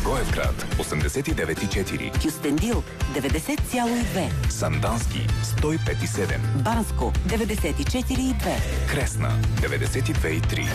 Благоевград 89,4, Кюстендил 90,2, Сандански 105,7, Банско 94,2, Кресна 92,3.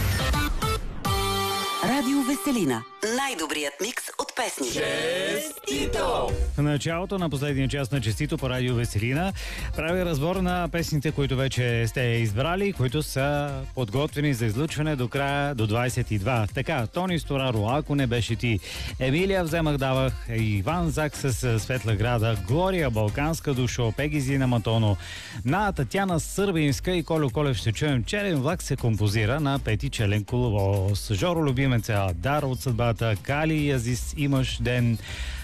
Радио Веселина. Най-добрият микс от песни. Честито! В началото на последния час на Честито по Радио Веселина правя разбор на песните, които вече сте избрали, които са подготвени за излъчване до края до 22. Така, Тони Стораро, Ако не беше ти, Емилия Вземах давах, Иван Зак с Светла града, Глория Балканска душо, Пеги Зина Матоно, на Татяна Сърбинска и Колю Колев ще чуем Черен влак се композира на Пети Челен Коловоз, Жоро Любимеца, Дар от съдбата, Кали Язис имаш ден,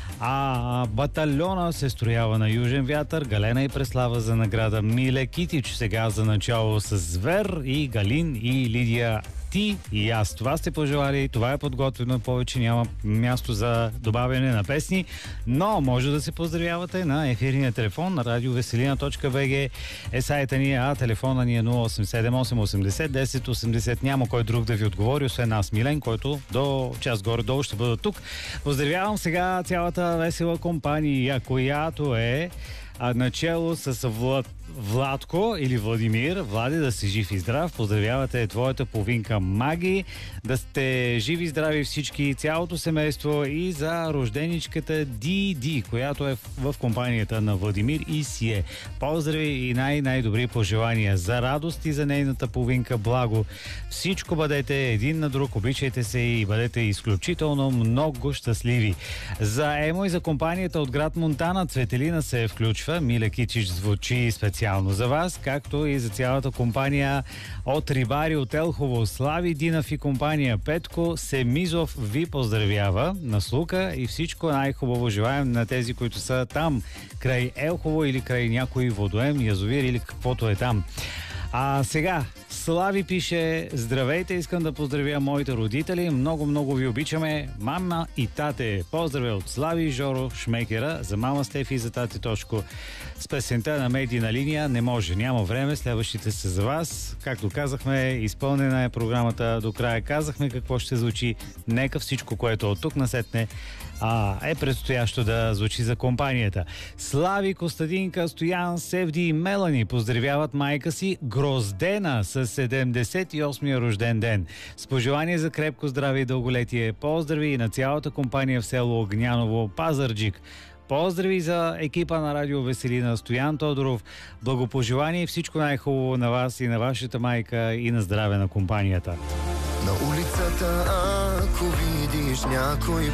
Батальона се строява на Южен вятър, Галена и Преслава за награда, Миле Китич сега за начало с Звер и Галин и Лидия ти и аз. Това сте пожелали, това е подготвено, повече няма място за добавяне на песни, но може да се поздравявате на ефирния телефон на radioveselina.bg е сайта ни, а телефона ни е 0878 80 10 80. Няма кой друг да ви отговори, освен аз, Милен, който до час горе-долу ще бъда тук. Поздравявам сега цялата весела компания, която е начало с Владко или Владимир. Влади, да си жив и здрав. Поздравявате твоята половинка Маги. Да сте живи и здрави всички, цялото семейство и за рожденичката Диди, която е в компанията на Владимир и си е. Поздрави и най-добри пожелания за радост и за нейната половинка Благо. Всичко бъдете един на друг, обичайте се и бъдете изключително много щастливи. За Емо и за компанията от град Монтана Цветелина се включва. Миле Кичич звучи специално за вас, както и за цялата компания от Рибари от Елхово. Слави Динав и компания Петко Семизов ви поздравява на слука и всичко най-хубаво желаем на тези, които са там, край Елхово или край някой водоем, язовир или каквото е там. А сега Слави пише: здравейте, искам да поздравя моите родители, много ви обичаме, мама и тате. Поздравя от Слави Жоро Шмекера, за мама Стефи и за тате Тошко. С песента на медийна линия не може, няма време, следващите са за вас. Както казахме, изпълнена е програмата до края, казахме какво ще звучи, нека всичко, което от тук насетне е предстоящо да звучи за компанията. Слави, Костадинка, Стоян, Севди и Мелани поздравяват майка си Гроздена с 78-я рожден ден. С пожелание за крепко здраве и дълголетие. Поздрави и на цялата компания в село Огняново, Пазарджик. Поздрави за екипа на Радио Веселина, Стоян Тодоров. Благопожелание и всичко най-хубаво на вас и на вашата майка и на здраве на компанията. На улицата, ако видиш някой